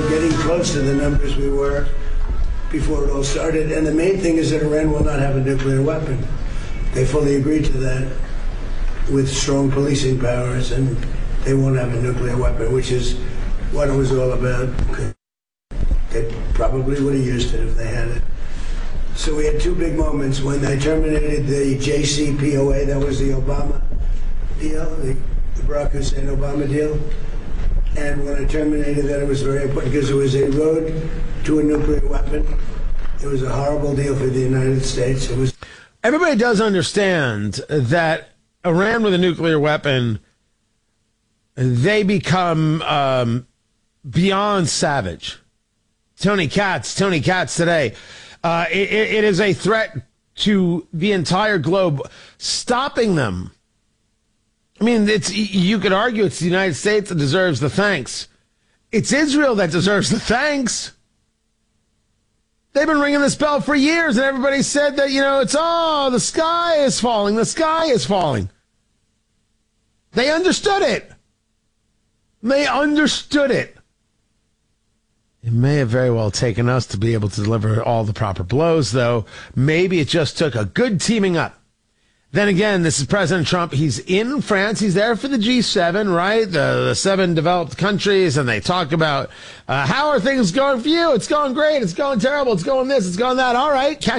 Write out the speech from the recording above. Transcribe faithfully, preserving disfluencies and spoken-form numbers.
we're getting close to the numbers we were before it all started. And the main thing is that Iran will not have a nuclear weapon. They fully agreed to that with strong policing powers, and they won't have a nuclear weapon, which is what it was all about. They probably would have used it if they had it. So we had two big moments when they terminated the J C P O A, that was the Obama deal, the, the Barack Hussein Obama deal. And when I terminated that, it was very important because it was a road to a nuclear weapon. It was a horrible deal for the United States. It was. Everybody does understand that Iran with a nuclear weapon, they become um, beyond savage. Tony Katz, Tony Katz today. Uh, it, it is a threat to the entire globe, stopping them. I mean, it's you could argue it's the United States that deserves the thanks. It's Israel that deserves the thanks. They've been ringing this bell for years, and everybody said that, you know, it's, oh, the sky is falling, the sky is falling. They understood it. They understood it. It may have very well taken us to be able to deliver all the proper blows, though. Maybe it just took a good teaming up. Then again, this is President Trump. He's in France. He's there for the G seven, right? The, the seven developed countries, and they talk about uh, how are things going for you? It's going great. It's going terrible. It's going this. It's going that. All right. Catch